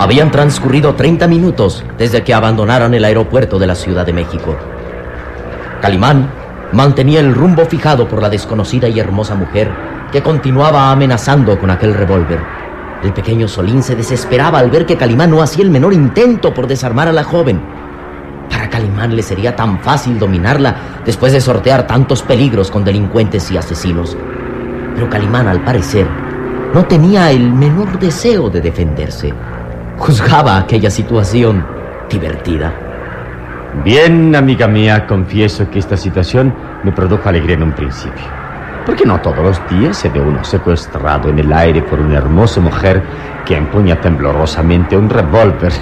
Habían transcurrido 30 minutos desde que abandonaran el aeropuerto de la Ciudad de México. Calimán mantenía el rumbo fijado por la desconocida y hermosa mujer que continuaba amenazando con aquel revólver. El pequeño Solín se desesperaba al ver que Calimán no hacía el menor intento por desarmar a la joven. Para Calimán le sería tan fácil dominarla después de sortear tantos peligros con delincuentes y asesinos. Pero Calimán, al parecer, no tenía el menor deseo de defenderse. Juzgaba aquella situación divertida. Bien, amiga mía, confieso que esta situación me produjo alegría en un principio. Porque no todos los días se ve uno secuestrado en el aire por una hermosa mujer que empuña temblorosamente un revólver.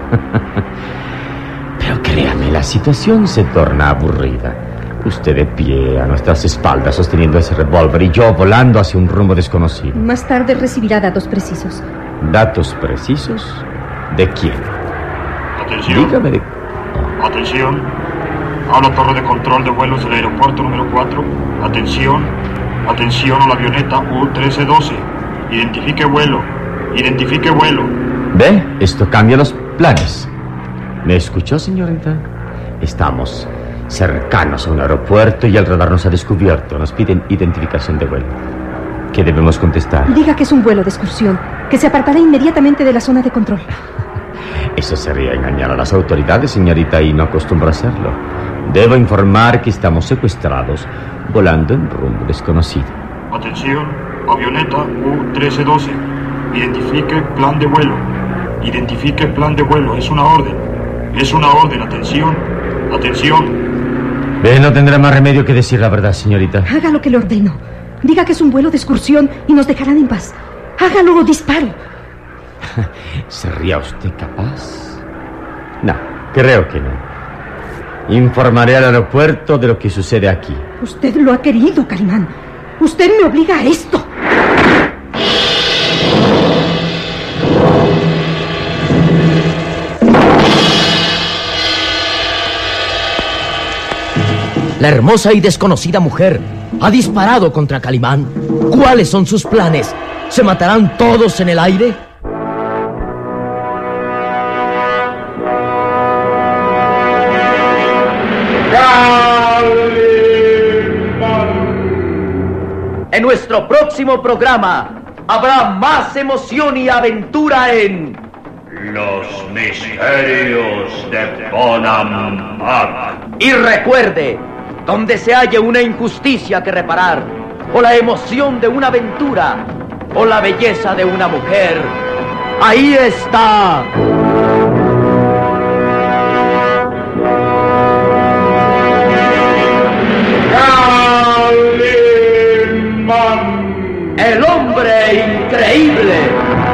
Pero créame, la situación se torna aburrida. Usted de pie a nuestras espaldas sosteniendo ese revólver y yo volando hacia un rumbo desconocido. Más tarde recibirá datos precisos. ¿Datos precisos? ¿De quién? Atención. Dígame de... Atención. Habla torre de control de vuelos del aeropuerto número 4. Atención. Atención a la avioneta U-1312. Identifique vuelo. Identifique vuelo. ¿Ve? Esto cambia los planes. ¿Me escuchó, señorita? Estamos cercanos a un aeropuerto y el radar nos ha descubierto. Nos piden identificación de vuelo. ¿Qué debemos contestar? Diga que es un vuelo de excursión, que se apartará inmediatamente de la zona de control. Eso sería engañar a las autoridades, señorita, y no acostumbro a hacerlo. Debo informar que estamos secuestrados, volando en rumbo desconocido. Atención. Avioneta U-1312. Identifique plan de vuelo. Identifique plan de vuelo. Es una orden. Es una orden. Atención. Atención. Ve, no tendrá más remedio que decir la verdad, señorita. Haga lo que le ordeno. Diga que es un vuelo de excursión y nos dejarán en paz. Hágalo o disparo. ¿Sería usted capaz? No, creo que no. Informaré al aeropuerto de lo que sucede aquí. Usted lo ha querido, Calimán. Usted me obliga a esto. La hermosa y desconocida mujer ha disparado contra Calimán. ¿Cuáles son sus planes? ¿Se matarán todos en el aire? En nuestro próximo programa habrá más emoción y aventura en Los misterios de Bonampak. Y recuerde, donde se halle una injusticia que reparar, o la emoción de una aventura, o la belleza de una mujer, ahí está. El hombre increíble.